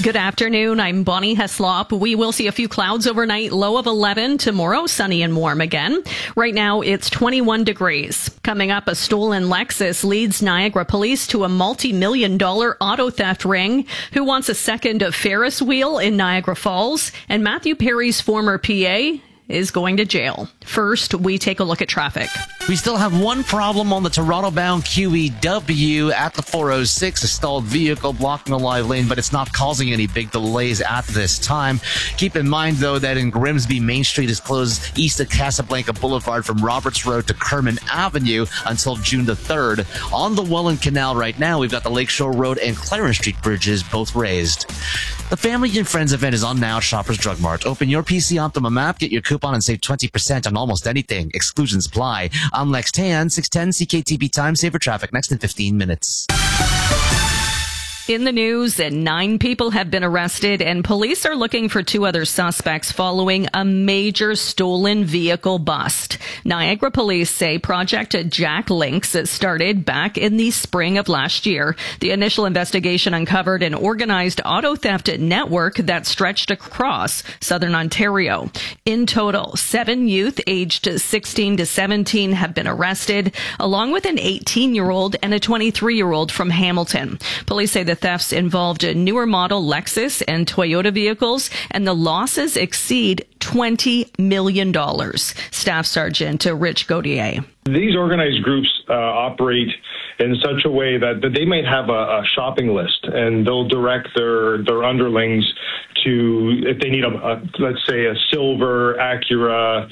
Good afternoon. I'm Bonnie Heslop. We will see a few clouds overnight, low of 11. Tomorrow, sunny and warm again. Right now, it's 21 degrees. Coming up, a stolen Lexus leads Niagara police to a multi-million-dollar auto theft ring. Who wants a second Ferris wheel in Niagara Falls? And Matthew Perry's former PA is going to jail. First, we take a look at traffic. We still have one problem on the Toronto-bound QEW at the 406, a stalled vehicle blocking a live lane, but it's not causing any big delays at this time. Keep in mind, though, that in Grimsby, Main Street is closed east of Casablanca Boulevard from Roberts Road to Kerman Avenue until June the 3rd. On the Welland Canal right now, we've got the Lakeshore Road and Clarence Street bridges both raised. The Family and Friends event is on now at Shoppers Drug Mart. Open your PC Optimum app, get your coupon, and save 20% on almost anything. Exclusions apply. I'm Lex Tan, 610 CKTB Time Saver Traffic. Next in 15 minutes. In the news, 9 people have been arrested and police are looking for 2 other suspects following a major stolen vehicle bust. Niagara police say Project Jack Links started back in the spring of last year. The initial investigation uncovered an organized auto theft network that stretched across southern Ontario. In total, 7 youth aged 16 to 17 have been arrested, along with an 18-year-old and a 23-year-old from Hamilton. Police say the thefts involved newer model Lexus and Toyota vehicles, and the losses exceed $20 million. Staff Sergeant Rich Gauthier. These organized groups operate in such a way that they might have a shopping list, and they'll direct their underlings to, if they need let's say a silver Acura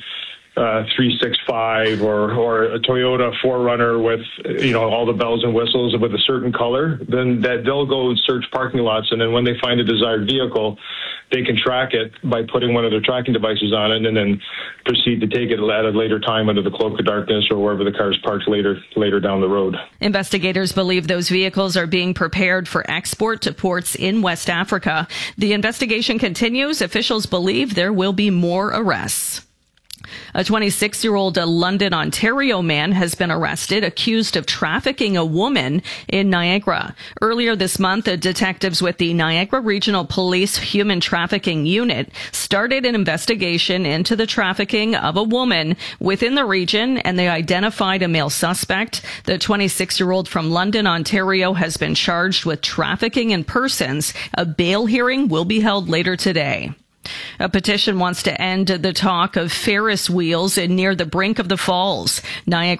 365 or a Toyota 4Runner with, all the bells and whistles with a certain color, then that they'll go search parking lots, and then when they find a desired vehicle, they can track it by putting one of their tracking devices on it and then proceed to take it at a later time under the cloak of darkness or wherever the car is parked later down the road. Investigators believe those vehicles are being prepared for export to ports in West Africa. The investigation continues. Officials believe there will be more arrests. A 26-year-old London, Ontario man has been arrested, accused of trafficking a woman in Niagara. Earlier this month, detectives with the Niagara Regional Police Human Trafficking Unit started an investigation into the trafficking of a woman within the region, and they identified a male suspect. The 26-year-old from London, Ontario, has been charged with trafficking in persons. A bail hearing will be held later today. A petition wants to end the talk of Ferris wheels near the brink of the falls. Niagara